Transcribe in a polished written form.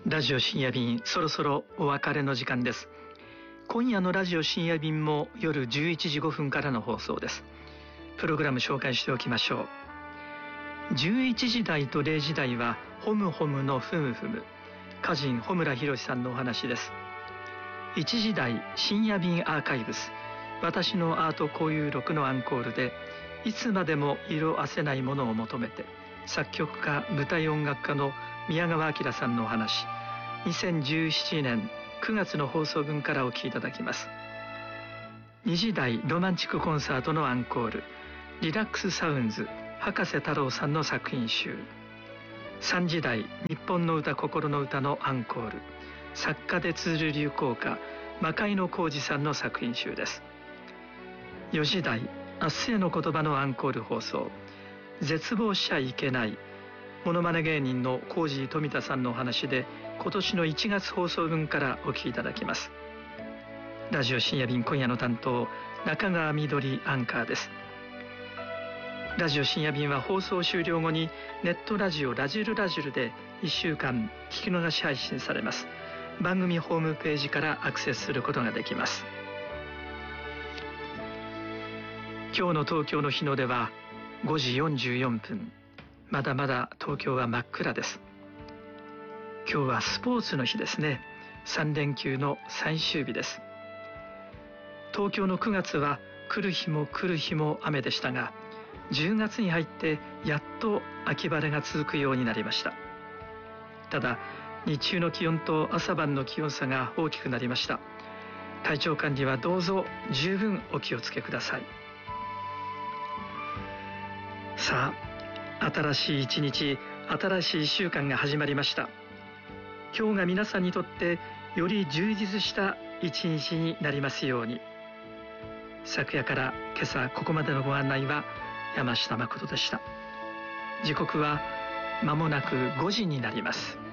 ラジオ深夜便、そろそろお別れの時間です。今夜のラジオ深夜便も夜11時5分からの放送です。プログラム紹介しておきましょう。11時台と0時台はホムホムのふむふむ、歌人穂村弘さんのお話です。1時台深夜便アーカイブス、私のアート交友録のアンコールで、いつまでも色あせないものを求めて、作曲家舞台音楽家の宮川明さんのお話、2017年9月の放送分からお聞きいただきます。2時台ロマンチックコンサートのアンコール、リラックスサウンズ葉加瀬太郎さんの作品集。3時台日本の歌心の歌のアンコール、作家で通る流行歌魔界野浩二さんの作品集です。4時台明日への言葉のアンコール放送、絶望しちゃいけないモノマネ芸人のコージー富田さんのお話で、今年の1月放送分からお聞きいただきます。ラジオ深夜便、今夜の担当中川みどりアンカーです。ラジオ深夜便は放送終了後にネットラジオラジルラジルで1週間聞き逃し配信されます。番組ホームページからアクセスすることができます。今日の東京の日の出は5時44分。まだまだ東京は真っ暗です。今日はスポーツの日ですね。3連休の最終日です。東京の9月は来る日も来る日も雨でしたが、10月に入ってやっと秋晴れが続くようになりました。ただ日中の気温と朝晩の気温差が大きくなりました。体調管理はどうぞ十分お気をつけください。さあ、新しい一日、新しい1週間が始まりました。今日が皆さんにとってより充実した一日になりますように。昨夜から今朝ここまでのご案内は山下誠でした。時刻は間もなく5時になります。